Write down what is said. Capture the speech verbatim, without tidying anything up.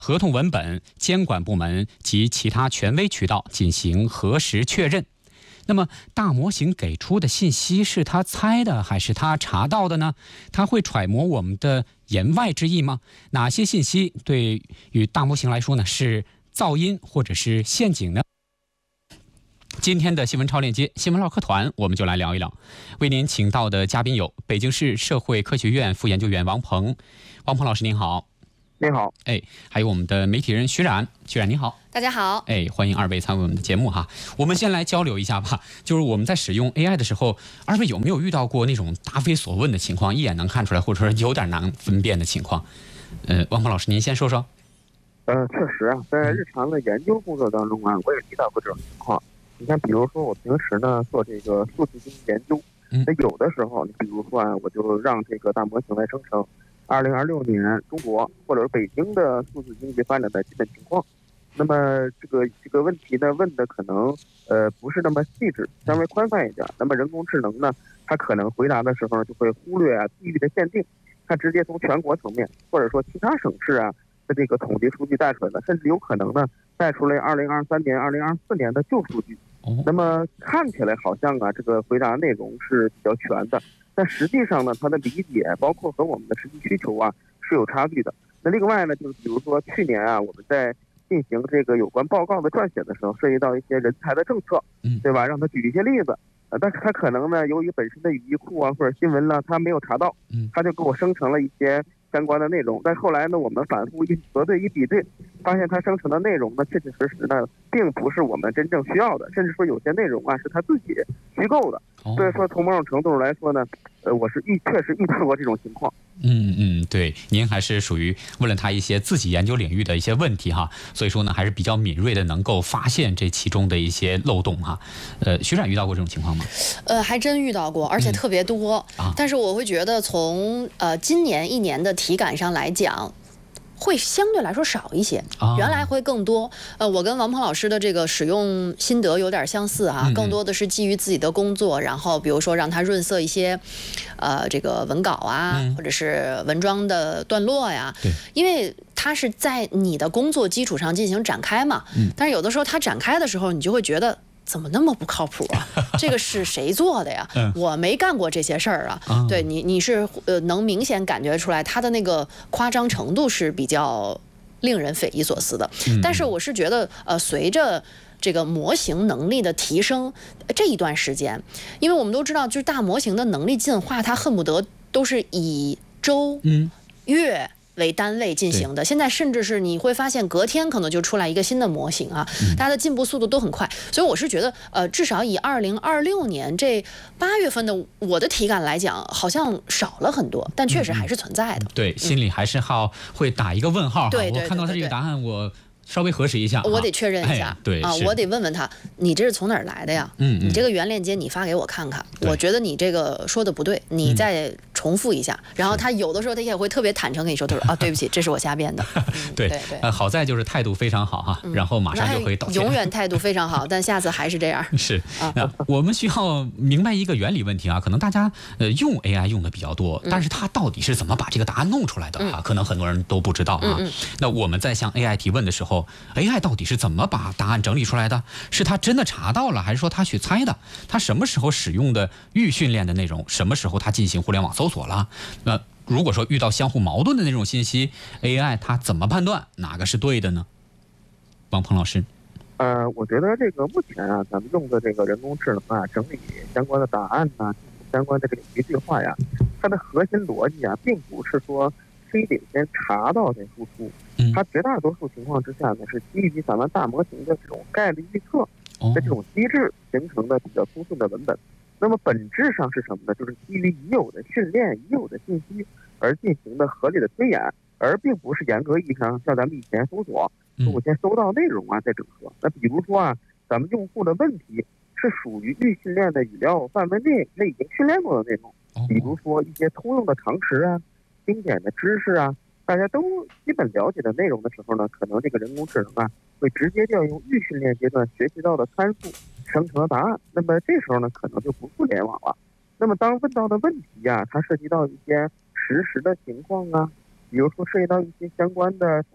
合同文本、监管部门及其他权威渠道进行核实确认。那么大模型给出的信息是他猜的还是他查到的呢？他会揣摩我们的言外之意吗？哪些信息对于大模型来说呢是噪音或者是陷阱呢？今天的新闻超链接新闻唠嗑团，我们就来聊一聊。为您请到的嘉宾有北京市社会科学院副研究员王鹏。王鹏老师您好。 您好。 哎，还有我们的媒体人徐冉，徐冉您好。 大家好。 哎，欢迎二位参与我们的节目哈。我们先来交流一下吧，就是我们在使用 A I 的时候，二位有没有遇到过那种答非所问的情况，一眼能看出来，或者说有点难分辨的情况？呃，王鹏老师您先说说。 呃，确实啊，在日常的研究工作当中啊，我也遇到过这种情况。你看，比如说我平时呢做这个数字经济研究，那有的时候，你比如说啊，我就让这个大模型来生成二零二六年中国或者是北京的数字经济发展的基本情况。那么这个这个问题呢问的可能呃不是那么细致，稍微宽泛一点。那么人工智能呢，它可能回答的时候就会忽略啊地域的限定，它直接从全国层面或者说其他省市啊的这个统计数据带出来的，甚至有可能呢带出来二零二三年、二零二四年的旧数据。那么看起来好像啊这个回答内容是比较全的，但实际上呢，它的理解包括和我们的实际需求啊是有差距的。那另外呢，就是比如说去年啊，我们在进行这个有关报告的撰写的时候，涉及到一些人才的政策，对吧？让他举一些例子，呃，但是他可能呢，由于本身的语义库啊或者新闻呢，他没有查到，他就给我生成了一些相关的内容。但后来呢，我们反复一核对一比对，发现他生成的内容呢，确确实实呢，并不是我们真正需要的，甚至说有些内容啊是他自己虚构的。所以说，从某种程度来说呢，呃，我是遇确实遇到过这种情况。 嗯嗯，对，您还是属于问了他一些自己研究领域的一些问题哈，所以说呢，还是比较敏锐的，能够发现这其中的一些漏洞哈。呃，徐冉遇到过这种情况吗？ 呃，还真遇到过，而且特别多。嗯啊、但是我会觉得从呃今年一年的体感上来讲，会相对来说少一些，原来会更多。呃，我跟王鹏老师的这个使用心得有点相似啊，更多的是基于自己的工作，然后比如说让它润色一些，呃，这个文稿啊，或者是文章的段落呀，因为它是在你的工作基础上进行展开嘛。但是有的时候它展开的时候，你就会觉得，怎么那么不靠谱啊？这个是谁做的呀？我没干过这些事儿啊。嗯、对你，你是呃能明显感觉出来，他的那个夸张程度是比较令人匪夷所思的。嗯、但是我是觉得，呃，随着这个模型能力的提升，这一段时间，因为我们都知道，就是大模型的能力进化，它恨不得都是以周、嗯、月为单位进行的，现在甚至是你会发现隔天可能就出来一个新的模型啊，大家的进步速度都很快，所以我是觉得，呃，至少以二零二六年这八月份的我的体感来讲，好像少了很多，但确实还是存在的。 嗯、对，心里还是好会打一个问号哈。 对， 我看到他这个答案，我稍微核实一下， 我得确认一下。 哎、对啊，我得问问他，你这是从哪儿来的呀？嗯，你这个原链接你发给我看看，我觉得你这个说的不对，你再重复一下。嗯、然后他有的时候他也会特别坦诚跟你说，他说啊，对不起，这是我瞎编的。嗯、 对对对， 呃，好在就是态度非常好哈，嗯、然后马上就会道歉。 永远态度非常好，但下次还是这样。 是啊，那我们需要明白一个原理问题啊，可能大家呃用 A I 用的比较多，但是它到底是怎么把这个答案弄出来的啊？嗯、可能很多人都不知道啊。嗯、那我们在向 A I 提问的时候 ，A I 到底是怎么把答案整理出来的？是他真的查到了，还是说他去猜的？他什么时候使用的预训练的内容？什么时候他进行互联网搜索了？那如果说遇到相互矛盾的那种信息 ，A I 它怎么判断哪个是对的呢？王鹏老师， 呃，我觉得这个目前啊，咱们用的这个人工智能啊，整理相关的答案呢，相关的这个语义对话呀，它的核心逻辑啊，并不是说非得先查到再输出。它绝大多数情况之下呢，是基于咱们大模型的这种概率预测的这种机制形成的比较通顺的文本。那么本质上是什么呢？就是基于已有的训练、已有的信息而进行的合理的推演，而并不是严格意义上像咱们以前搜索，我先搜到内容啊再整合。那比如说啊，咱们用户的问题是属于预训练的语料范围内内已经训练过的内容，比如说一些通用的常识啊、经典的知识啊。大家都基本了解的内容的时候呢，可能这个人工智能啊会直接调用预训练阶段学习到的参数生成的答案。那么这时候呢，可能就不互联网了。那么当问到的问题啊，它涉及到一些实时的情况啊，比如说涉及到一些相关的